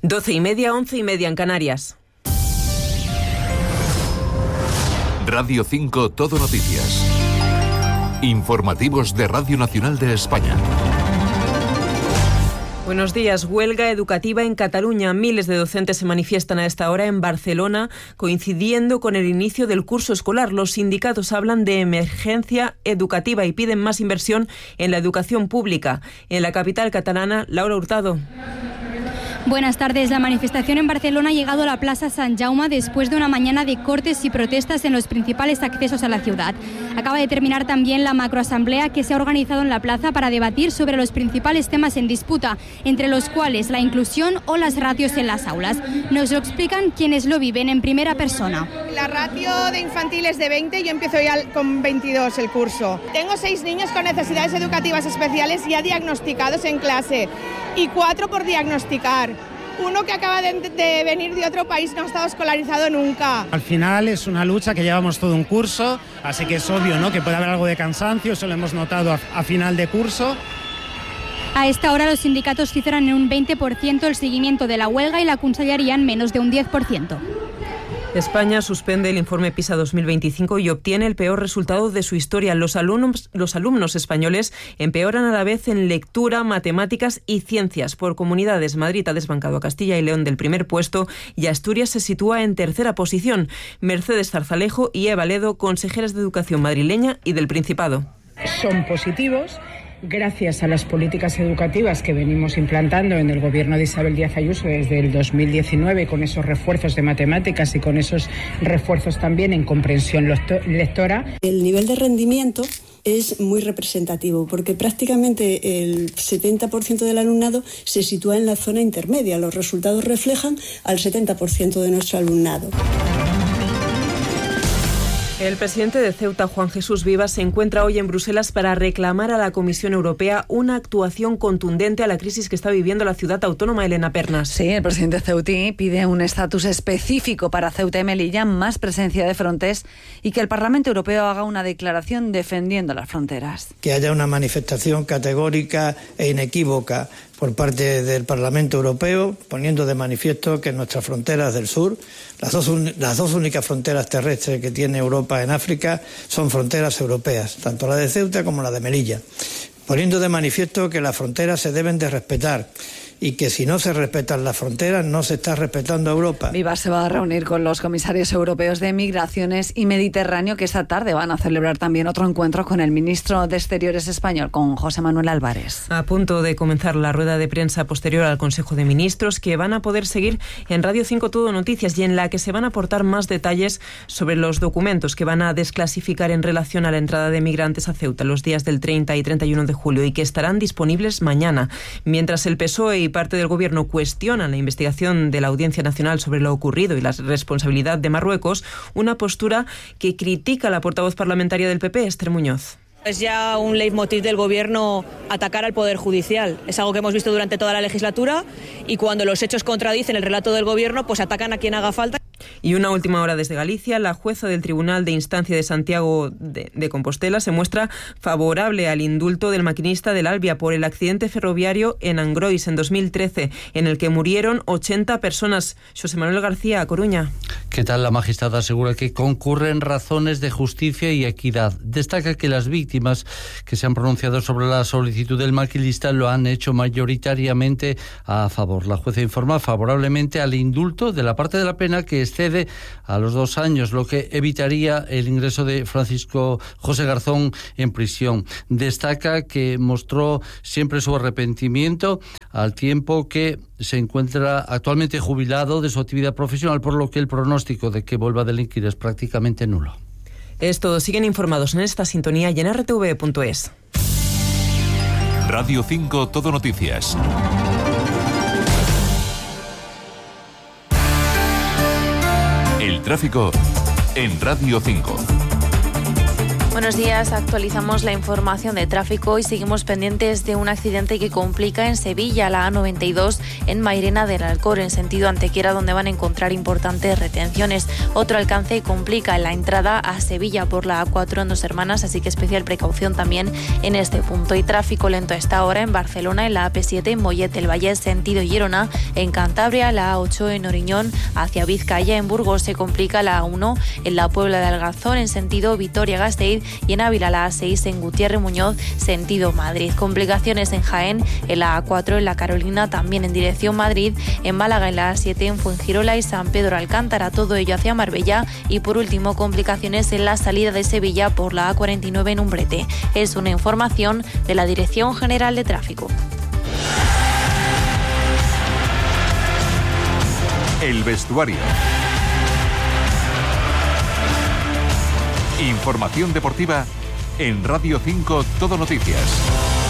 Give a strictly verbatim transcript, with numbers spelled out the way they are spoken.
Doce y media, once y media en Canarias. Radio cinco Todo Noticias. Informativos de Radio Nacional de España. Buenos días. Huelga educativa en Cataluña. Miles de docentes se manifiestan a esta hora en Barcelona, coincidiendo con el inicio del curso escolar. Los sindicatos hablan de emergencia educativa y piden más inversión en la educación pública. En la capital catalana, Laura Hurtado. Buenas tardes. La manifestación en Barcelona ha llegado a la Plaza Sant Jaume después de una mañana de cortes y protestas en los principales accesos a la ciudad. Acaba de terminar también la macroasamblea que se ha organizado en la plaza para debatir sobre los principales temas en disputa, entre los cuales la inclusión o las ratios en las aulas. Nos lo explican quienes lo viven en primera persona. La ratio de infantil es de veinte, yo empiezo ya con veintidós el curso. Tengo seis niños con necesidades educativas especiales ya diagnosticados en clase y cuatro por diagnosticar. Uno que acaba de, de venir de otro país no ha estado escolarizado nunca. Al final es una lucha que llevamos todo un curso, así que es obvio, ¿no?, que puede haber algo de cansancio, eso lo hemos notado a, a final de curso. A esta hora los sindicatos cifran en un veinte por ciento el seguimiento de la huelga y la consellería en menos de un diez por ciento. España suspende el informe PISA dos mil veinticinco y obtiene el peor resultado de su historia. Los alumnos, los alumnos españoles empeoran a la vez en lectura, matemáticas y ciencias. Por comunidades, Madrid ha desbancado a Castilla y León del primer puesto y Asturias se sitúa en tercera posición. Mercedes Zarzalejo y Eva Ledo, consejeras de Educación madrileña y del Principado. Son positivos. Gracias a las políticas educativas que venimos implantando en el gobierno de Isabel Díaz Ayuso desde el dos mil diecinueve, con esos refuerzos de matemáticas y con esos refuerzos también en comprensión lectora. El nivel de rendimiento es muy representativo porque prácticamente el setenta por ciento del alumnado se sitúa en la zona intermedia. Los resultados reflejan al setenta por ciento de nuestro alumnado. El presidente de Ceuta, Juan Jesús Vivas, se encuentra hoy en Bruselas para reclamar a la Comisión Europea una actuación contundente a la crisis que está viviendo la ciudad autónoma. Elena Pernas. Sí, el presidente ceutí pide un estatus específico para Ceuta y Melilla, más presencia de Frontex y que el Parlamento Europeo haga una declaración defendiendo las fronteras. Que haya una manifestación categórica e inequívoca por parte del Parlamento Europeo, poniendo de manifiesto que nuestras fronteras del sur, las dos, las dos únicas fronteras terrestres que tiene Europa en África, son fronteras europeas, tanto la de Ceuta como la de Melilla, poniendo de manifiesto que las fronteras se deben de respetar y que si no se respetan las fronteras no se está respetando a Europa. Vivas se va a reunir con los comisarios europeos de Migraciones y Mediterráneo, que esta tarde van a celebrar también otro encuentro con el ministro de Exteriores español, con José Manuel Álvarez. A punto de comenzar la rueda de prensa posterior al Consejo de Ministros, que van a poder seguir en Radio cinco Todo Noticias y en la que se van a aportar más detalles sobre los documentos que van a desclasificar en relación a la entrada de migrantes a Ceuta los días del treinta y treinta y uno de julio y que estarán disponibles mañana. Mientras el P S O E y parte del Gobierno cuestionan la investigación de la Audiencia Nacional sobre lo ocurrido y la responsabilidad de Marruecos, una postura que critica la portavoz parlamentaria del P P, Esther Muñoz. Es ya un leitmotiv del Gobierno atacar al Poder Judicial. Es algo que hemos visto durante toda la legislatura y cuando los hechos contradicen el relato del Gobierno, pues atacan a quien haga falta. Y una última hora desde Galicia, la jueza del Tribunal de Instancia de Santiago de, de Compostela se muestra favorable al indulto del maquinista del Albia por el accidente ferroviario en Angrois en dos mil trece, en el que murieron ochenta personas. José Manuel García, A Coruña. ¿Qué tal? La magistrada asegura que concurren razones de justicia y equidad. Destaca que las víctimas que se han pronunciado sobre la solicitud del maquinista lo han hecho mayoritariamente a favor. La jueza informa favorablemente al indulto de la parte de la pena que excede a los dos años, lo que evitaría el ingreso de Francisco José Garzón en prisión. Destaca que mostró siempre su arrepentimiento al tiempo que se encuentra actualmente jubilado de su actividad profesional, por lo que el pronóstico de que vuelva a delinquir es prácticamente nulo. Es todo. Siguen informados en esta sintonía y en r t v punto es. Radio cinco Todo Noticias. El tráfico en Radio cinco. Buenos días, actualizamos la información de tráfico y seguimos pendientes de un accidente que complica en Sevilla, la A noventa y dos en Mairena del Alcor, en sentido Antequera, donde van a encontrar importantes retenciones. Otro alcance complica en la entrada a Sevilla por la A cuatro en Dos Hermanas, así que especial precaución también en este punto. Y tráfico lento a esta hora en Barcelona, en la A P siete en Mollet del Vallès, sentido Girona, en Cantabria, la A ocho en Oriñón hacia Vizcaya, en Burgos se complica la A uno en la Puebla de Algazón, en sentido Vitoria-Gasteiz, y en Ávila la A seis en Gutiérrez Muñoz, sentido Madrid. Complicaciones en Jaén, en la A cuatro en la Carolina, también en dirección Madrid, en Málaga en la A siete en Fuengirola y San Pedro Alcántara, todo ello hacia Marbella. Y por último, complicaciones en la salida de Sevilla por la A cuarenta y nueve en Umbrete. Es una información de la Dirección General de Tráfico. El vestuario. Información deportiva en Radio cinco Todo Noticias.